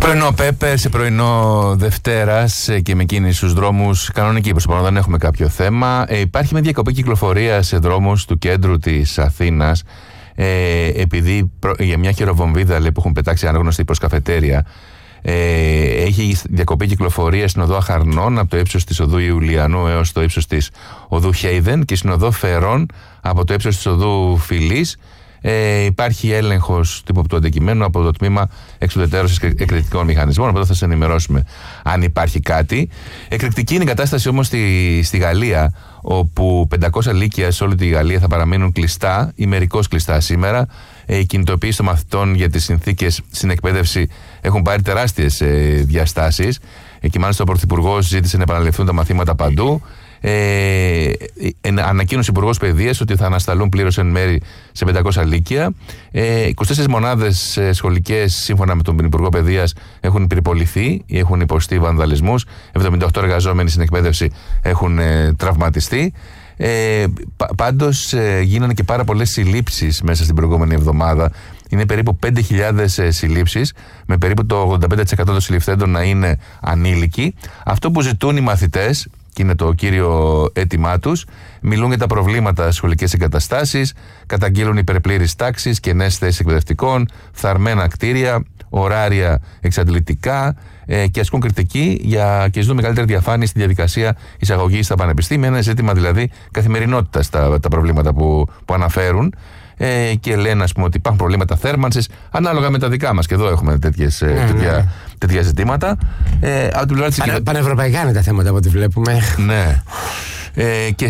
Πρωινό Πέπερ σε πρωινό Δευτέρας και με κίνηση στους δρόμους κανονική. Προς το παρόν δεν έχουμε κάποιο θέμα. Υπάρχει μια διακοπή κυκλοφορία σε δρόμους του κέντρου της Αθήνας, επειδή για μια χειροβομβίδα που έχουν πετάξει ανάγνωστη προς καφετέρια. Έχει διακοπή κυκλοφορία στην οδό Αχαρνών από το ύψος της οδού Ιουλιανού έως το ύψος της οδού Χέιδεν και στην οδό Φερών από το ύψος της οδού Φιλής. Υπάρχει έλεγχος τύπου του αντικειμένου από το τμήμα εξουδετερώσης εκρηκτικών μηχανισμών. Οπότε θα σας ενημερώσουμε αν υπάρχει κάτι. Εκρηκτική είναι η κατάσταση όμως στη Γαλλία, όπου 500 λύκεια σε όλη τη Γαλλία θα παραμείνουν κλειστά ή μερικώς κλειστά σήμερα. Η κινητοποίηση των μαθητών για τις συνθήκες στην εκπαίδευση έχουν πάρει τεράστιες διαστάσεις. Και μάλιστα ο Πρωθυπουργός ζήτησε να επαναληφθούν τα μαθήματα παντού. Ανακοίνωσε ο Υπουργός Παιδείας ότι θα ανασταλούν πλήρως εν μέρη σε 500 λύκεια. 24 μονάδες σχολικές, σύμφωνα με τον Υπουργό Παιδείας, έχουν πυρποληθεί ή έχουν υποστεί βανδαλισμούς. 78 εργαζόμενοι στην εκπαίδευση έχουν τραυματιστεί. Πάντως γίνανε και πάρα πολλές συλλήψεις μέσα στην προηγούμενη εβδομάδα. Είναι περίπου 5.000 συλλήψεις, με περίπου το 85% των συλληφθέντων να είναι ανήλικοι. Αυτό που ζητούν οι μαθητές, και είναι το κύριο αίτημά τους, μιλούν για τα προβλήματα στις σχολικές εγκαταστάσεις, καταγγείλουν υπερπλήρεις τάξεις, κενές θέσεις εκπαιδευτικών, φθαρμένα κτίρια, ωράρια εξαντλητικά και ασκούν κριτική και ζητούν μεγαλύτερη διαφάνεια στη διαδικασία εισαγωγής στα πανεπιστήμια. Ένα ζήτημα δηλαδή καθημερινότητας τα προβλήματα που αναφέρουν. Και λένε, ας πούμε, ότι υπάρχουν προβλήματα θέρμανσης ανάλογα με τα δικά μας. Και εδώ έχουμε τέτοια ζητήματα. Πανευρωπαϊκά είναι τα θέματα από ό,τι βλέπουμε. Ναι. Και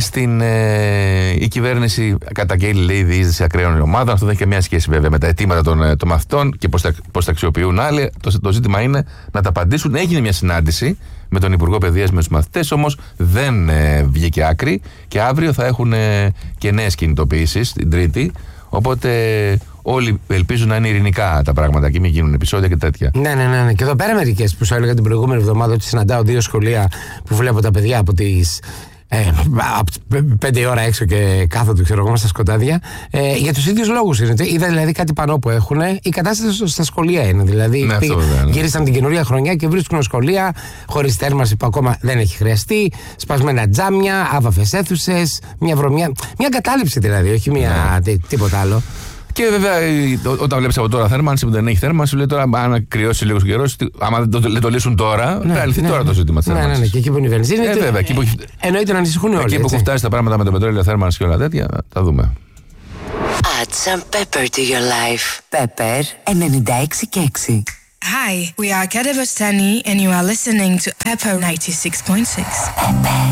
η κυβέρνηση καταγγέλει, λέει, διείσδυση ακραίων ομάδων. Αυτό δεν έχει καμία σχέση βέβαια με τα αιτήματα των μαθητών και πώς τα αξιοποιούν άλλοι. Το ζήτημα είναι να τα απαντήσουν. Έγινε μια συνάντηση με τον Υπουργό Παιδείας με τους μαθητές, όμως δεν βγήκε άκρη. Και αύριο θα έχουν και νέες κινητοποιήσεις την Τρίτη. Οπότε όλοι ελπίζουν να είναι ειρηνικά τα πράγματα και μην γίνουν επεισόδια και τέτοια. Ναι. Και εδώ πέρα μερικές που σου έλεγα την προηγούμενη εβδομάδα ότι συναντάω 2 σχολεία που βλέπω τα παιδιά από τις 5 ώρα έξω και κάθονται, ξέρω εγώ, μες στα σκοτάδια. Για τους ίδιους λόγους είναι. Είδα δηλαδή κάτι πανό που έχουν. Η κατάσταση στα σχολεία είναι. Δηλαδή γύρισαν την καινούρια χρονιά και βρίσκουν σχολεία χωρίς θέρμανση που ακόμα δεν έχει χρειαστεί. Σπασμένα τζάμια, άβαφες αίθουσες, μια βρωμιά. Μια εγκατάλειψη δηλαδή, όχι τίποτα άλλο. Και βέβαια, όταν βλέπεις από τώρα θέρμανση που δεν έχει θέρμανση, λέει τώρα αν κρυώσει λίγο καιρό, άμα δεν το λύσουν τώρα, θα λυθεί τώρα το ζήτημα της θέρμανσης. Ναι, και εκεί που είναι η βενζίνη. Βέβαια, εννοείται να ανησυχούν όλοι. Εκεί που έχουν φτάσει τα πράγματα με το πετρέλαιο, θέρμανση και όλα τέτοια, θα δούμε. Add some pepper to your life. Pepper 96.6. Hi, we are Kade Bastani and you are listening to Pepper 96.6.